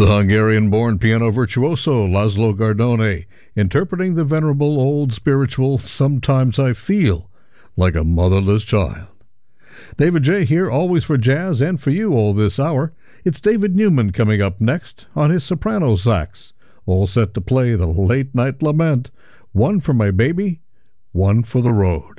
The Hungarian-born piano virtuoso Laszlo Gardone, interpreting the venerable old spiritual Sometimes I Feel Like a Motherless Child. David J. here, always for jazz and for you all this hour. It's David Newman coming up next on his soprano sax, all set to play the late night lament, One for My Baby, One for the Road.